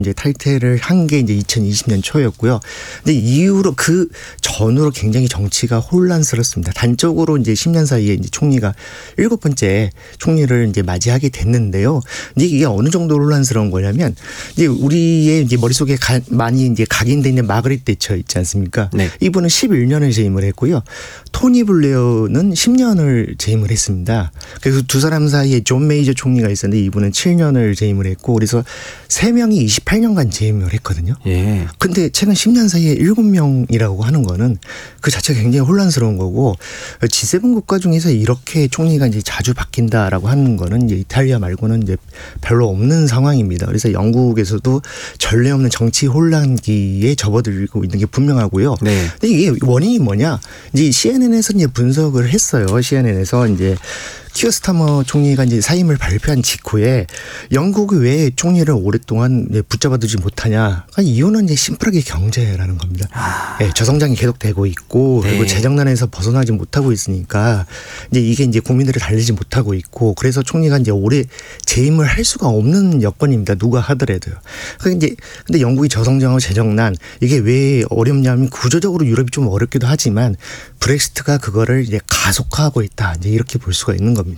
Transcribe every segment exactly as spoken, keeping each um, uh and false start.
이제 탈퇴를 한 게 이제 이천이십 년 초였고요. 근데 이후로 그 전후로 굉장히 정치가 혼란스럽습니다. 단적으로 이제 십 년 사이에 이제 총리가 일곱 번째 총리를 이제 맞이하게 됐는데요. 근데 이게 어느 정도 혼란스러운 거냐면 이제 우리의 이제 머릿속에 가, 많이 이제 각인돼 있는 마거릿 대처 있지 않습니까? 네. 이분은 십일 년을 재임을 했고요. 토니 블레어는 십 년을 재임을 했습니다. 그래서 두 사람 사이에 존 메이저 총리가 있었는데 이분은 칠 년을 재임을 했고 그래서 세 명이 이십팔 년간 재임을 했거든요. 예. 근데 최근 십 년 사이에 일곱 명이라고 하는 거는 그 자체가 굉장히 혼란스러운 거고 지 세븐 국가 중에서 이렇게 총리가 이제 자주 바뀐다라고 하는 거는 이제 이탈리아 말고는 이제 별로 없는 상황입니다. 그래서 영국에서도 전례 없는 정치 혼란기에 접어들고 있는 게 분명하고요. 네. 근데 이게 원인이 뭐냐? 이제 씨엔엔에서 이제 분석을 했어요. 씨엔엔에서 이제 키어 스타머 총리가 이제 사임을 발표한 직후에 영국이 왜 총리를 오랫동안 붙잡아두지 못하냐? 그러니까 이유는 이제 심플하게 경제라는 겁니다. 아. 네, 저성장이 계속되고 있고 그리고 네. 재정난에서 벗어나지 못하고 있으니까 이제 이게 이제 국민들을 달래지 못하고 있고 그래서 총리가 이제 오래 재임을 할 수가 없는 여건입니다. 누가 하더라도요. 그러니까 이제 근데 영국이 저성장하고 재정난 이게 왜 어렵냐면 구조적으로 유럽이 좀 어렵기도 하지만 브렉시트가 그거를 이제 가속화하고 있다. 이제 이렇게 볼 수가 있는 겁니다.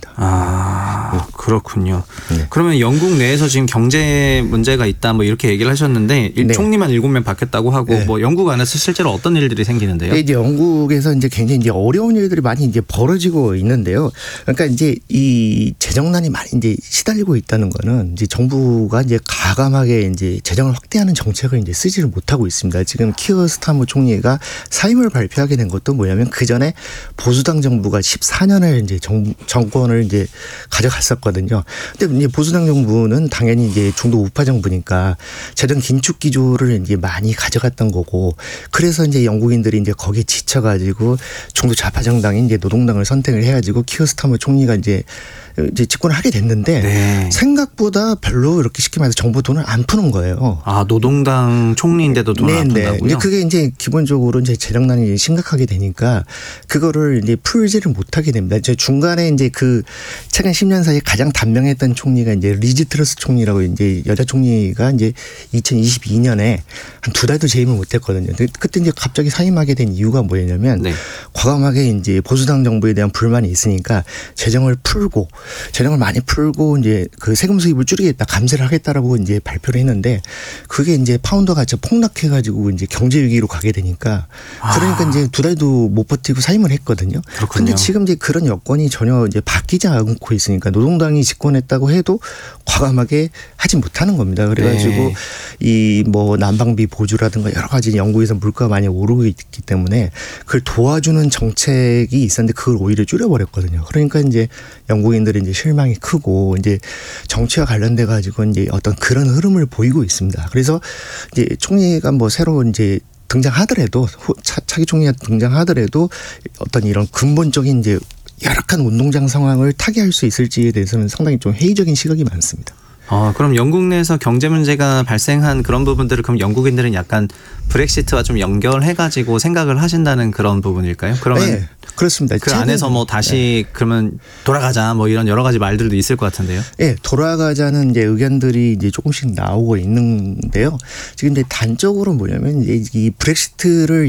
아, 그렇군요. 네. 그러면 영국 내에서 지금 경제 문제가 있다 뭐 이렇게 얘기를 하셨는데 네. 총리만 일곱 명 바뀌었다고 하고 네. 뭐 영국 안에서 실제로 어떤 일들이 생기는데요? 이제 영국에서 이제 굉장히 이제 어려운 일들이 많이 이제 벌어지고 있는데요. 그러니까 이제 이 재정난이 많이 이제 시달리고 있다는 거는 이제 정부가 이제 가감하게 이제 재정을 확대하는 정책을 이제 쓰지를 못하고 있습니다. 지금 키어 스타머 총리가 사임을 발표하게 된 것도 뭐냐면 그 전에 보수당 정부가 십사 년을 이제 정, 정권을 이제 가져갔었거든요. 근데 이제 보수당 정부는 당연히 이제 중도 우파 정부니까 재정 긴축 기조를 이제 많이 가져갔던 거고 그래서 이제 영국인들이 이제 거기에 지쳐가지고 중도 좌파 정당인 이제 노동당을 선택을 해가지고 키어 스타머 총리가 이제 이제 집권을 하게 됐는데 네. 생각보다 별로 이렇게 쉽게 말해서 정부 돈을 안 푸는 거예요. 아 노동당 총리인데도 돈을 네, 안 푼다고요? 네. 그게 이제 기본적으로 이제 재정난이 심각하게 되니까 그거를 이제 풀지를 못하게 됩니다. 이제 중간에 이제 그 최근 십 년 사이에 가장 단명했던 총리가 이제 리즈 트러스 총리라고 이제 여자 총리가 이제 이천이십이 년에 한 두 달도 재임을 못했거든요. 그때 이제 갑자기 사임하게 된 이유가 뭐였냐면 네. 과감하게 이제 보수당 정부에 대한 불만이 있으니까 재정을 풀고 재정을 많이 풀고 이제 그 세금 수입을 줄이겠다, 감세를 하겠다라고 이제 발표를 했는데 그게 이제 파운드 가치가 폭락해가지고 이제 경제 위기로 가게 되니까 그러니까 아. 이제 두 달도 못 버티고 사임을 했거든요. 그런데 지금 이제 그런 여건이 전혀 이제 바뀌지 않고 있으니까 노동당이 집권했다고 해도 과감하게 하지 못하는 겁니다. 그래가지고 네. 이 뭐 난방비 보조라든가 여러 가지 영국에서 물가가 많이 오르고 있기 때문에 그걸 도와주는 정책이 있었는데 그걸 오히려 줄여버렸거든요. 그러니까 이제 영국인들이 이제 실망이 크고 이제 정치와 관련돼 가지고 이제 어떤 그런 흐름을 보이고 있습니다. 그래서 이제 총리가 뭐 새로 이제 등장하더라도 차, 차기 총리가 등장하더라도 어떤 이런 근본적인 이제 열악한 운동장 상황을 타개할 수 있을지에 대해서는 상당히 좀 회의적인 시각이 많습니다. 어, 그럼 영국 내에서 경제 문제가 발생한 그런 부분들을 그럼 영국인들은 약간 브렉시트와 좀 연결해가지고 생각을 하신다는 그런 부분일까요? 그러면 네, 그렇습니다. 그 안에서 뭐 다시 네. 그러면 돌아가자 뭐 이런 여러 가지 말들도 있을 것 같은데요. 네, 돌아가자는 이제 의견들이 이제 조금씩 나오고 있는데요. 지금 이제 단적으로 뭐냐면 이제 이 브렉시트를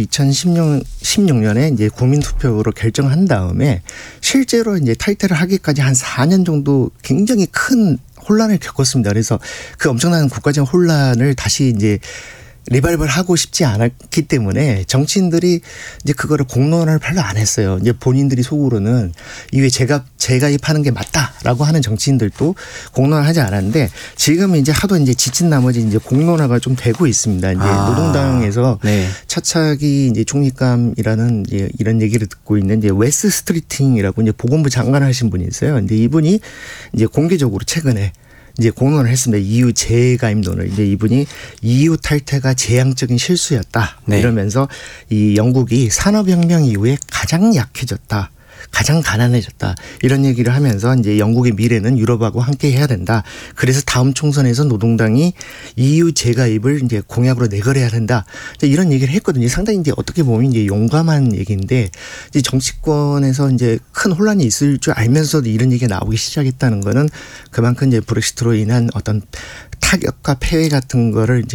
이천십육 년에 이제 국민투표로 결정한 다음에 실제로 이제 탈퇴를 하기까지 한 사 년 정도 굉장히 큰 혼란을 겪었습니다. 그래서 그 엄청난 국가적 혼란을 다시 이제 리발벌 하고 싶지 않았기 때문에 정치인들이 이제 그거를 공론화를 별로 안 했어요. 이제 본인들이 속으로는 이게 재가 재가입하는 게 맞다라고 하는 정치인들도 공론화하지 않았는데 지금 이제 하도 이제 지친 나머지 이제 공론화가 좀 되고 있습니다. 이제 아, 노동당에서 네. 차차기 이제 총리감이라는 이제 이런 얘기를 듣고 있는 이제 웨스 스트리팅이라고 이제 보건부 장관 하신 분이 있어요. 근데 이분이 이제 공개적으로 최근에 이제 공론을 했습니다. 이유 재가입론을. 이제 이분이 이유 탈퇴가 재앙적인 실수였다. 네. 이러면서 이 영국이 산업혁명 이후에 가장 약해졌다. 가장 가난해졌다. 이런 얘기를 하면서 이제 영국의 미래는 유럽하고 함께 해야 된다. 그래서 다음 총선에서 노동당이 이유 재가입을 이제 공약으로 내걸어야 된다. 이런 얘기를 했거든요. 상당히 이제 어떻게 보면 이제 용감한 얘기인데 이제 정치권에서 이제 큰 혼란이 있을 줄 알면서도 이런 얘기가 나오기 시작했다는 거는 그만큼 이제 브렉시트로 인한 어떤 타격과 폐해 같은 거를 이제